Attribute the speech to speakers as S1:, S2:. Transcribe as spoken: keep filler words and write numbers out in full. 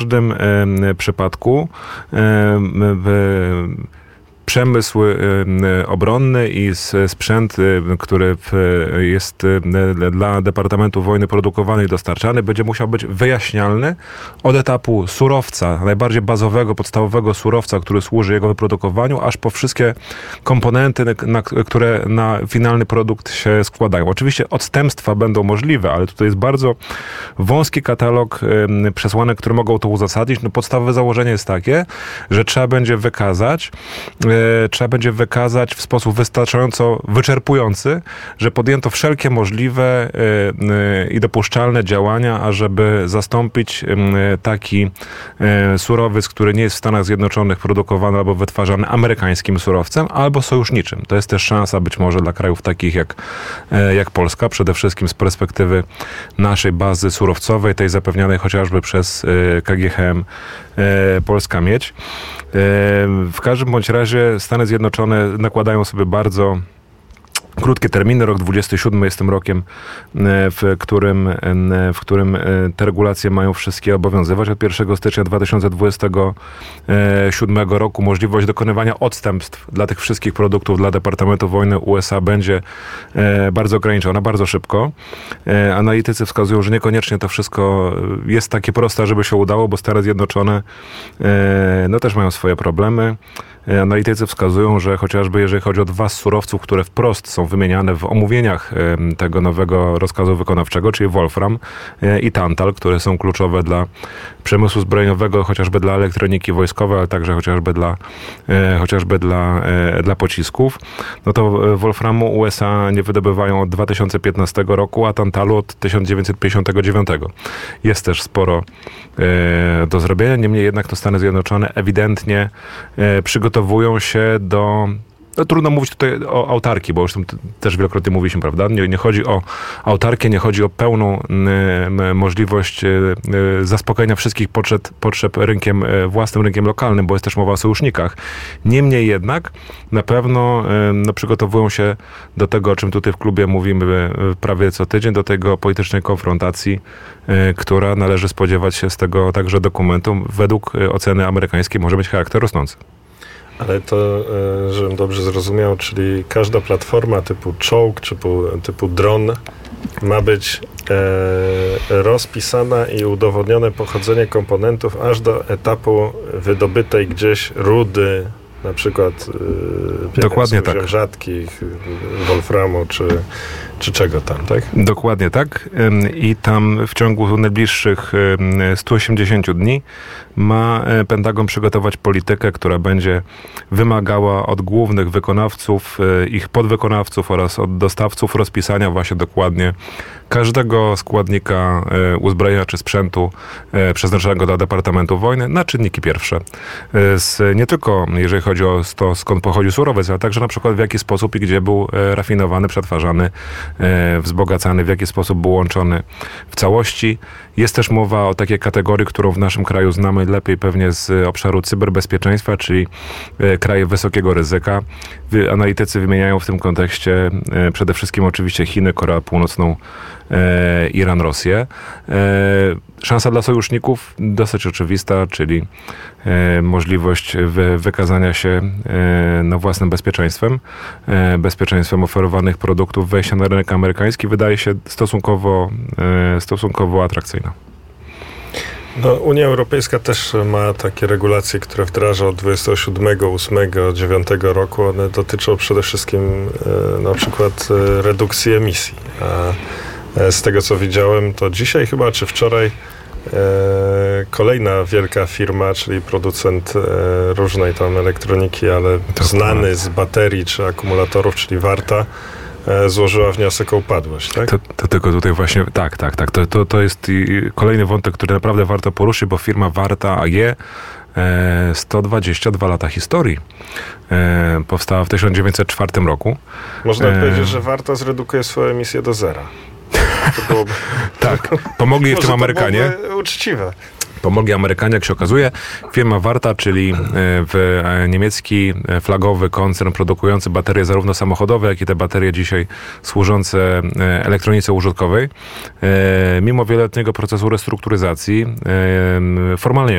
S1: każdym przypadku przemysł obronny i sprzęt, który jest dla Departamentu Wojny produkowany i dostarczany, będzie musiał być wyjaśnialny od etapu surowca, najbardziej bazowego, podstawowego surowca, który służy jego wyprodukowaniu, aż po wszystkie komponenty, na, które na finalny produkt się składają. Oczywiście odstępstwa będą możliwe, ale tutaj jest bardzo wąski katalog przesłanek, które mogą to uzasadnić. No, podstawowe założenie jest takie, że trzeba będzie wykazać, trzeba będzie wykazać w sposób wystarczająco wyczerpujący, że podjęto wszelkie możliwe i dopuszczalne działania, ażeby zastąpić taki surowiec, który nie jest w Stanach Zjednoczonych produkowany albo wytwarzany amerykańskim surowcem, albo sojuszniczym. To jest też szansa być może dla krajów takich jak, jak Polska, przede wszystkim z perspektywy naszej bazy surowcowej, tej zapewnianej chociażby przez K G H M Polska Miedź. W każdym bądź razie Stany Zjednoczone nakładają sobie bardzo krótkie terminy. Rok dwudziesty siódmy jest tym rokiem, w którym, w którym te regulacje mają wszystkie obowiązywać. Od pierwszego stycznia dwa tysiące dwudziestego siódmego roku możliwość dokonywania odstępstw dla tych wszystkich produktów dla Departamentu Wojny U S A będzie bardzo ograniczona, bardzo szybko. Analitycy wskazują, że niekoniecznie to wszystko jest takie proste, żeby się udało, bo Stany Zjednoczone no też mają swoje problemy. Analitycy wskazują, że chociażby jeżeli chodzi o dwa z surowców, które wprost są wymieniane w omówieniach tego nowego rozkazu wykonawczego, czyli wolfram i tantal, które są kluczowe dla przemysłu zbrojeniowego, chociażby dla elektroniki wojskowej, ale także chociażby dla, chociażby dla, dla pocisków, no to wolframu U S A nie wydobywają od dwa tysiące piętnastego roku, a tantalu od tysiąc dziewięćset pięćdziesiątego dziewiątego. Jest też sporo do zrobienia, niemniej jednak to Stany Zjednoczone ewidentnie przygotowują się do... No, trudno mówić tutaj o autarkii, bo już tam też wielokrotnie mówiliśmy, prawda? Nie, nie chodzi o autarkię, nie chodzi o pełną y, możliwość y, y, zaspokojenia wszystkich potrzeb, potrzeb rynkiem, y, własnym rynkiem lokalnym, bo jest też mowa o sojusznikach. Niemniej jednak na pewno y, no, przygotowują się do tego, o czym tutaj w klubie mówimy y, prawie co tydzień, do tego politycznej konfrontacji, y, która należy spodziewać się z tego także dokumentu. Według y, oceny amerykańskiej może mieć charakter rosnący.
S2: Ale to, żebym dobrze zrozumiał, czyli każda platforma typu czołg, typu, typu dron ma być e, rozpisana i udowodnione pochodzenie komponentów aż do etapu wydobytej gdzieś rudy, na przykład e,
S1: dokładnie tak.
S2: rzadkich, wolframu czy, czy czego tam, tak?
S1: Dokładnie tak. I tam w ciągu najbliższych stu osiemdziesięciu dni ma Pentagon przygotować politykę, która będzie wymagała od głównych wykonawców, ich podwykonawców oraz od dostawców rozpisania właśnie dokładnie każdego składnika uzbrojenia czy sprzętu przeznaczonego dla Departamentu Wojny na czynniki pierwsze. Z, nie tylko jeżeli chodzi o to, skąd pochodził surowiec, ale także na przykład w jaki sposób i gdzie był rafinowany, przetwarzany, wzbogacany, w jaki sposób był łączony w całości. Jest też mowa o takiej kategorii, którą w naszym kraju znamy lepiej pewnie z obszaru cyberbezpieczeństwa, czyli kraje wysokiego ryzyka. Analitycy wymieniają w tym kontekście przede wszystkim oczywiście Chiny, Koreę Północną, Iran, Rosję. Szansa dla sojuszników dosyć oczywista, czyli możliwość wy, wykazania się no, własnym bezpieczeństwem, bezpieczeństwem oferowanych produktów, wejścia na rynek amerykański wydaje się stosunkowo, stosunkowo atrakcyjna.
S2: No, Unia Europejska też ma takie regulacje, które wdraża od dwudziestego siódmego, ósmego, dziewiątego roku. One dotyczą przede wszystkim e, na przykład e, redukcji emisji. A e, z tego co widziałem, to dzisiaj chyba, czy wczoraj e, kolejna wielka firma, czyli producent e, różnej tam elektroniki, ale to znany z baterii czy akumulatorów, czyli Warta, złożyła wniosek o upadłość, tak?
S1: To, to tylko tutaj właśnie, tak, tak, tak. To, to, to jest kolejny wątek, który naprawdę warto poruszyć, bo firma Warta A G e, sto dwadzieścia dwa lata historii. E, powstała w tysiąc dziewięćset czwartym roku.
S2: Można e, powiedzieć, że Warta zredukuje swoje emisje do zera. To byłoby,
S1: tak, pomogli w tym Amerykanie.
S2: To uczciwe.
S1: Pomogli Amerykanie, jak się okazuje. Firma Warta, czyli w niemiecki flagowy koncern produkujący baterie zarówno samochodowe, jak i te baterie dzisiaj służące elektronice użytkowej, mimo wieloletniego procesu restrukturyzacji, formalnie